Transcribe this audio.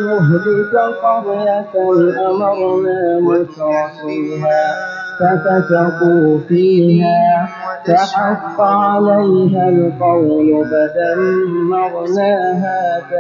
نهلك قرية أمرنا مترفيها ففسقوا فيها فحق عليها القول فدمرناها